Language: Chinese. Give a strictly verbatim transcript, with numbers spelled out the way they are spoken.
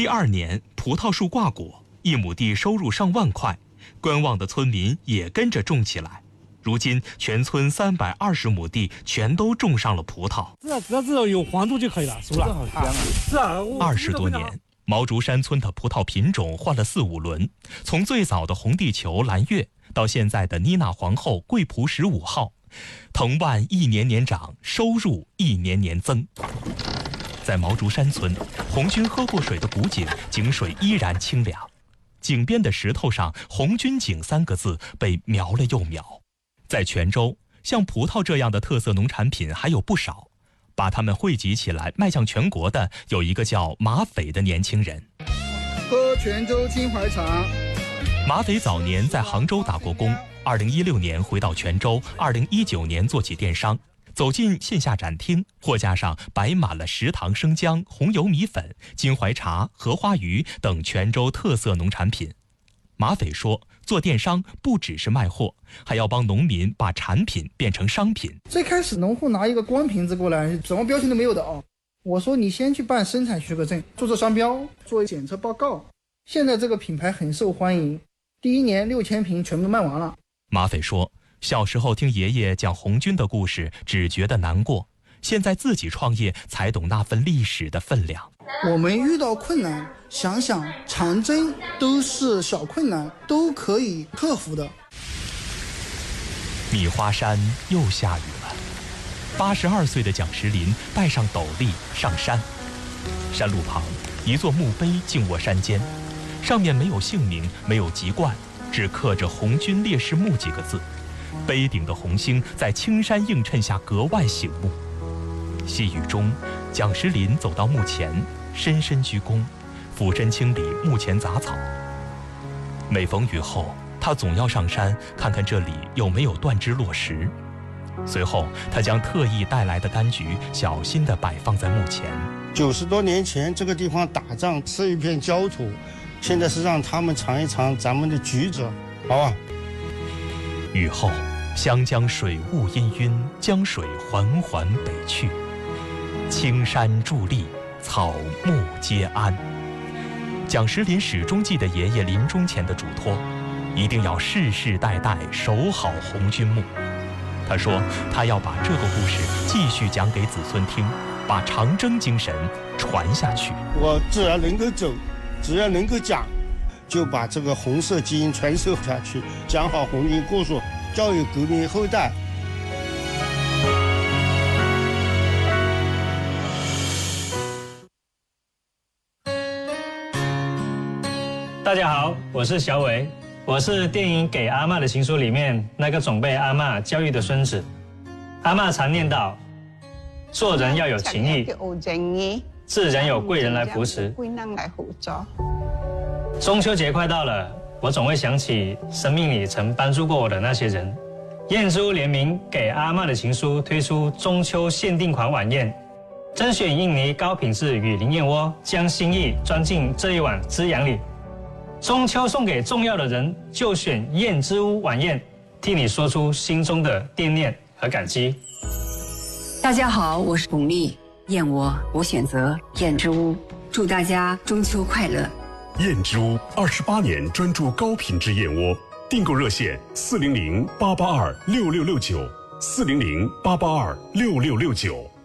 第二年，葡萄树挂果，一亩地收入上万块，观望的村民也跟着种起来。如今，全村三百二十亩地全都种上了葡萄。 是啊，只要只要有黄度就可以了，熟了。好香啊！是啊， 二十多年，毛竹山村的葡萄品种换了四五轮，从最早的红地球、蓝月，到现在的妮娜皇后、贵璞十五号，藤蔓一年年长，收入一年年增。在毛竹山村，红军喝过水的古井，井水依然清凉。井边的石头上“红军井”三个字被描了又描。在泉州，像葡萄这样的特色农产品还有不少，把它们汇集起来卖向全国的有一个叫马匪的年轻人。 喝泉州金怀茶。 马匪早年在杭州打过工，二零一六年回到泉州，二零一九年做起电商。走进线下展厅，货架上摆满了食糖生姜、红油米粉、金怀茶、荷花鱼等泉州特色农产品。马匪说，做电商不只是卖货，还要帮农民把产品变成商品。 最开始农户拿一个光瓶子过来，什么标签都没有的哦。我说你先去办生产许可证，注册商标，做检测报告。现在这个品牌很受欢迎，第一年六千瓶全部卖完了。 马匪说，小时候听爷爷讲红军的故事，只觉得难过，现在自己创业才懂那份历史的分量。 我们遇到困难，想想长征都是小困难，都可以克服的。 米花山又下雨了，八十二岁的蒋石林带上斗笠上山。山路旁，一座墓碑静卧山间，上面没有姓名，没有籍贯，只刻着“红军烈士墓”几个字。碑顶的红星在青山映衬下格外醒目。细雨中，蒋石林走到墓前，深深鞠躬，俯身清理墓前杂草。每逢雨后，他总要上山看看这里有没有断枝落石。随后，他将特意带来的柑橘小心地摆放在墓前。 九十多年前，这个地方打仗是一片焦土，现在是让他们尝一尝咱们的橘子，好吧？ 雨后，湘江水雾氤氲，江水缓缓北去，青山伫立，草木皆安。蒋石林始终记得爷爷临终前的嘱托，一定要世世代代守好红军墓。他说，他要把这个故事继续讲给子孙听，把长征精神传下去。 我只要能够走，只要能够讲，就把这个红色基因传授下去，讲好红军故事，教育革命后代。 大家好，我是小伟，我是电影《给阿嬷的情书》里面那个总被阿嬷教育的孙子。阿嬷常念叨，做人要有情义，自然有贵人来扶持。中秋节快到了，我总会想起生命里曾帮助过我的那些人。燕之屋联名《给阿嬷的情书》推出中秋限定款晚宴，甄选印尼高品质雨林燕窝，将心意装进这一碗滋养里。中秋送给重要的人，就选燕之屋晚宴，替你说出心中的惦念和感激。 大家好，我是巩俐，燕窝我选择燕之屋，祝大家中秋快乐。 燕之屋二十八年专注高品质燕窝，订购热线四零零八八二六六六九，四零零八八二六六六九。